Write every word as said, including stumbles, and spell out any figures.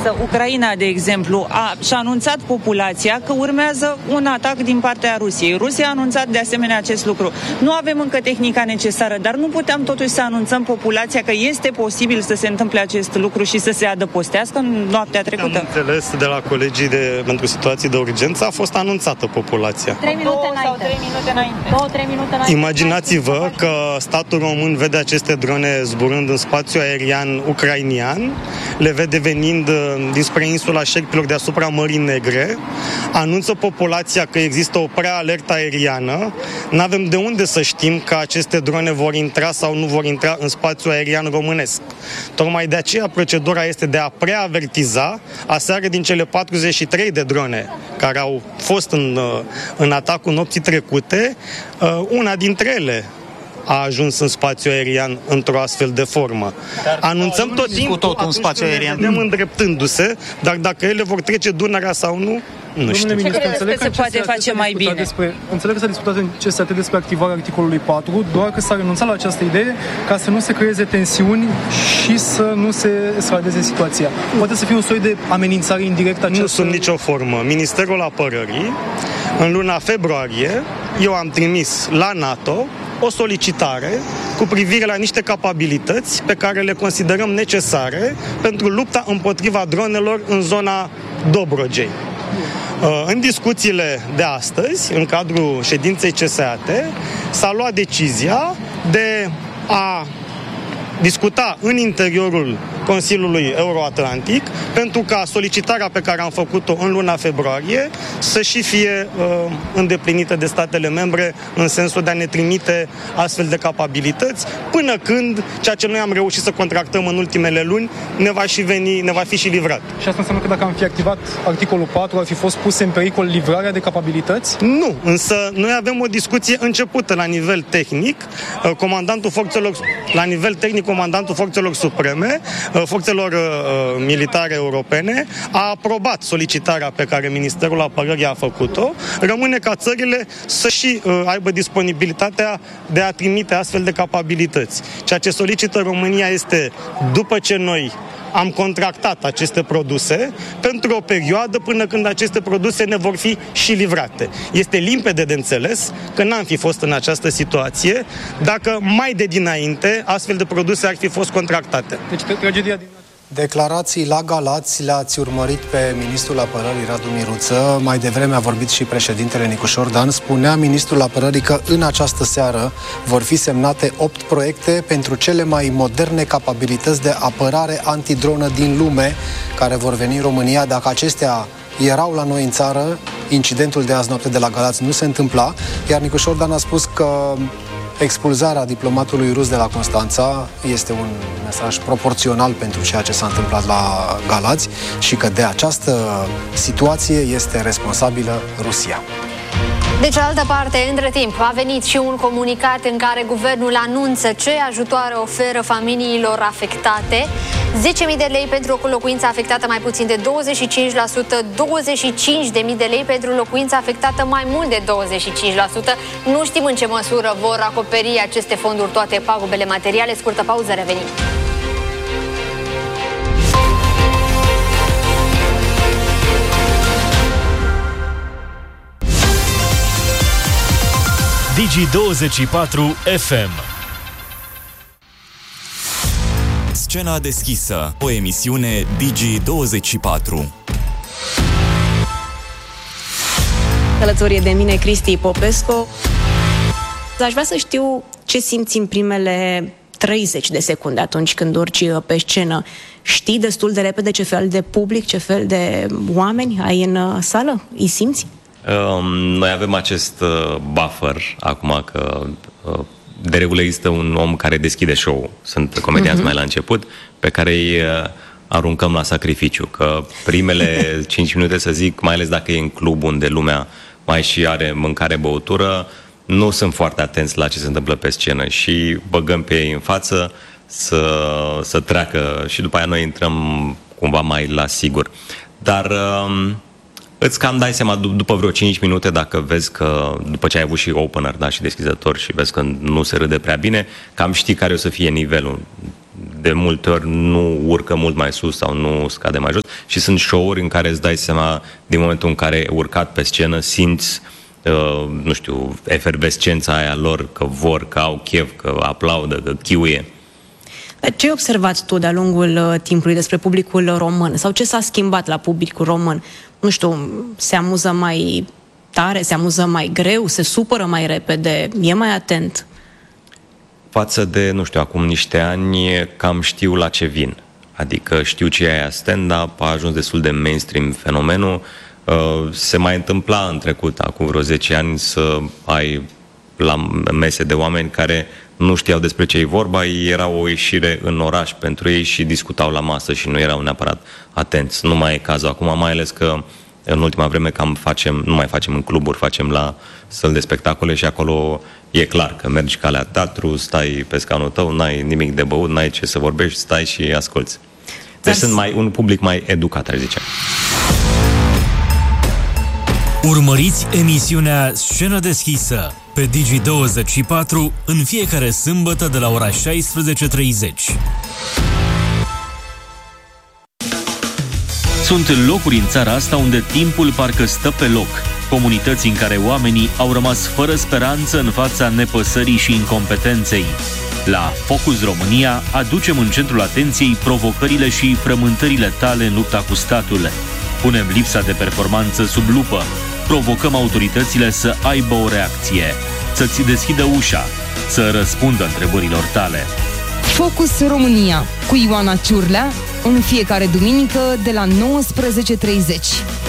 Însă Ucraina, de exemplu, a, și-a anunțat populația că urmează un atac din partea Rusiei. Rusia a anunțat de asemenea acest lucru. Nu avem încă tehnica necesară, dar nu puteam totuși să anunțăm populația că este posibil să se întâmple acest lucru și să se adăpostească în noaptea trecută. Am înțeles de la colegii de, pentru situații de urgență, a fost anunțată populația. trei minute înainte. trei minute înainte. două trei minute înainte. Imaginați-vă că statul român vede aceste drone zburând în spațiu aerian ucrainian, le vede venind dinspre insula Șerpilor deasupra Mării Negre, anunță populația că există o prealertă aeriană. N-avem de unde să știm că aceste drone vor intra sau nu vor intra în spațiul aerian românesc. Tocmai de aceea procedura este de a preavertiza. Aseară, din cele patruzeci și trei de drone care au fost în, în atacul nopții trecute, una dintre ele a ajuns în spațiu aerian într-o astfel de formă. Dar anunțăm tot timpul, tot în spațiu aerian. Ne vedem îndreptându-se, dar dacă ele vor trece Dunărea sau nu, nu știu. Ce credeți că se poate face mai bine? Despre, înțeleg că s-a discutat în C S A T despre activarea articolului patru, doar că s-a renunțat la această idee ca să nu se creeze tensiuni și să nu se escaladeze situația. Poate să fie un soi de amenințare indirectă. Nu sunt nicio formă. Ministerul Apărării, în luna februarie, eu am trimis la NATO o solicitare cu privire la niște capabilități pe care le considerăm necesare pentru lupta împotriva dronelor în zona Dobrogei. În discuțiile de astăzi, în cadrul ședinței C S A T, s-a luat decizia de a discuta în interiorul Consiliului Euroatlantic pentru ca solicitarea pe care am făcut-o în luna februarie să și fie uh, îndeplinită de statele membre în sensul de a ne trimite astfel de capabilități până când ceea ce noi am reușit să contractăm în ultimele luni ne va și veni, ne va fi și livrat. Și asta înseamnă că dacă am fi activat articolul patru, ar fi fost pus în pericol livrarea de capabilități? Nu, însă noi avem o discuție începută la nivel tehnic. Comandantul forțelor, la nivel tehnic, comandantul forțelor supreme, forțelor uh, militare europene, a aprobat solicitarea pe care Ministerul Apărării a făcut-o. Rămâne ca țările să și uh, aibă disponibilitatea de a trimite astfel de capabilități. Ceea ce solicită România este, după ce noi am contractat aceste produse pentru o perioadă până când aceste produse ne vor fi și livrate. Este limpede de înțeles că n-am fi fost în această situație dacă mai de dinainte astfel de produse ar fi fost contractate. Deci tragedia din... Declarații la Galați le-ați urmărit pe ministrul apărării Radu Miruță. Mai devreme a vorbit și președintele Nicușor Dan. Spunea ministrul apărării că în această seară vor fi semnate opt proiecte pentru cele mai moderne capabilități de apărare antidronă din lume, care vor veni în România. Dacă acestea erau la noi în țară, incidentul de azi noapte de la Galați nu se întâmpla, iar Nicușor Dan a spus că expulzarea diplomatului rus de la Constanța este un mesaj proporțional pentru ceea ce s-a întâmplat la Galați și că de această situație este responsabilă Rusia. De cealaltă parte, între timp, a venit și un comunicat în care guvernul anunță ce ajutoare oferă familiilor afectate. zece mii de lei pentru o locuință afectată mai puțin de douăzeci și cinci la sută, douăzeci și cinci de mii de lei pentru o locuință afectată mai mult de douăzeci și cinci la sută. Nu știm în ce măsură vor acoperi aceste fonduri toate pagubele materiale. Scurtă pauză, revenim. Digi douăzeci și patru F M. Scena deschisă, o emisiune Digi douăzeci și patru. Alături de mine Cristi Popescu. Aș vrea să știu ce simți în primele treizeci de secunde atunci când urci pe scenă. Știi destul de repede ce fel de public, ce fel de oameni ai în sală? Îi simți? Um, noi avem acest uh, buffer acum că uh, de regulă există un om care deschide show-ul, sunt comedianți uh-huh. mai la început, pe care îi uh, aruncăm la sacrificiu, că primele cinci minute, să zic, mai ales dacă e în club unde lumea mai și are mâncare, băutură, nu sunt foarte atenți la ce se întâmplă pe scenă și băgăm pe ei în față să, să treacă și după aia noi intrăm cumva mai la sigur. Dar... Uh, Îți cam dai seama după vreo cinci minute, dacă vezi că, după ce ai avut și opener, da, și deschizător și vezi că nu se râde prea bine, cam știi care o să fie nivelul. de multe ori nu urcă mult mai sus sau nu scade mai jos și sunt show-uri în care îți dai seama, din momentul în care ai urcat pe scenă, simți, uh, nu știu, efervescența aia lor, că vor, că au chef, că aplaudă, că chiuie. Ce ai observat tu de-a lungul uh, timpului despre publicul român? Sau ce s-a schimbat la publicul român? Nu știu, se amuză mai tare, se amuză mai greu, se supără mai repede, e mai atent? Față de, nu știu, acum niște ani, cam știu la ce vin. Adică știu ce e aia stand-up, a ajuns destul de mainstream fenomenul. Uh, se mai întâmpla în trecut, acum vreo zece ani, să ai la mese de oameni care nu știau despre ce e vorba, era o ieșire în oraș pentru ei și discutau la masă și nu erau neapărat atenți. Nu mai e cazul acum, mai ales că în ultima vreme cam facem, nu mai facem în cluburi, facem la săli de spectacole și acolo e clar că mergi ca la teatru, stai pe scaunul tău, n-ai nimic de băut, n-ai ce să vorbești, stai și asculți. Deci sunt mai, un public mai educat, ar zice. Urmăriți emisiunea Scenă deschisă pe Digi douăzeci și patru în fiecare sâmbătă de la ora șaisprezece treizeci. Sunt locuri în țara asta unde timpul parcă stă pe loc. Comunități în care oamenii au rămas fără speranță în fața nepăsării și incompetenței. La Focus România aducem în centrul atenției provocările și frământările tale în lupta cu statul. Punem lipsa de performanță sub lupă. Provocăm autoritățile să aibă o reacție, să-ți deschidă ușa, să răspundă întrebărilor tale. Focus România cu Ioana Ciurlea în fiecare duminică de la nouăsprezece treizeci.